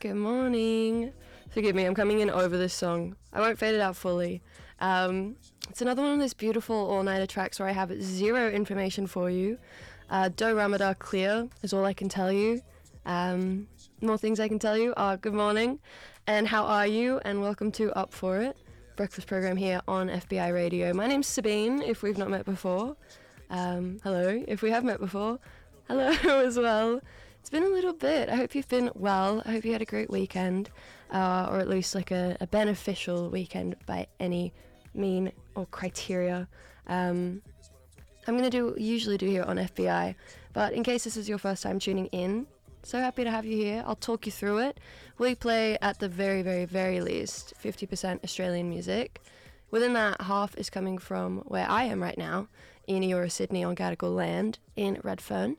Good morning. Forgive me, I'm coming in over this song. I won't fade it out fully. It's another one of those beautiful all-nighter tracks where I have zero information for you. Do Ramadar Clear is all I can tell you. More things I can tell you are good morning and how are you, and welcome to Up For It, breakfast program here on FBI Radio. My name's Sabine, if we've not met before. Hello, if we have met before. Hello as well. It's been a little bit. I hope you've been well. I hope you had a great weekend, or at least like a beneficial weekend by any mean or criteria. I'm going to usually do here on FBI, but in case this is your first time tuning in, so happy to have you here. I'll talk you through it. We play, at the very, very, very least, 50% Australian music. Within that, half is coming from where I am right now, in Eora, Sydney, on Gadigal land, in Redfern.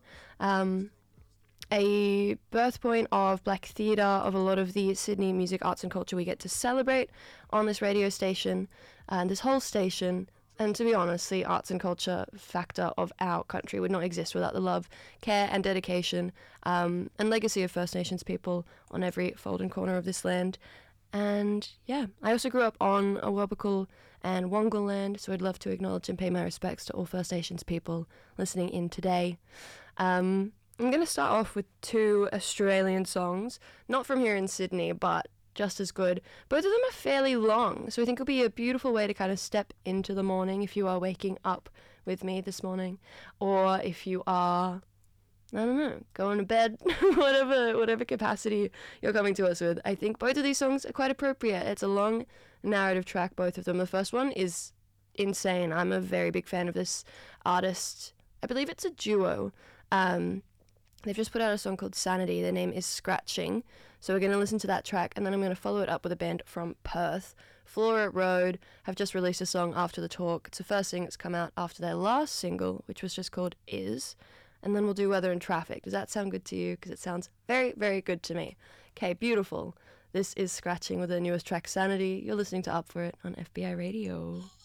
A birth point of black theatre, of a lot of the Sydney music, arts and culture we get to celebrate on this radio station, and this whole station. And to be honest, the arts and culture factor of our country would not exist without the love, care and dedication and legacy of First Nations people on every fold and corner of this land. And yeah, I also grew up on Awabakal and Wongal land, so I'd love to acknowledge and pay my respects to all First Nations people listening in today. I'm going to start off with two Australian songs, not from here in Sydney, but just as good. Both of them are fairly long, so I think it'll be a beautiful way to kind of step into the morning if you are waking up with me this morning, or if you are, I don't know, going to bed, whatever capacity you're coming to us with. I think both of these songs are quite appropriate. It's a long narrative track, both of them. The first one is insane. I'm a very big fan of this artist. I believe it's a duo. They've just put out a song called Sanity. Their name is Scratching. So we're going to listen to that track, and then I'm going to follow it up with a band from Perth. Flora Road have just released a song, After the Talk. It's the first thing that's come out after their last single, which was just called Is. And then we'll do Weather and Traffic. Does that sound good to you? Because it sounds very, very good to me. Okay, beautiful. This is Scratching with their newest track, Sanity. You're listening to Up For It on FBI Radio.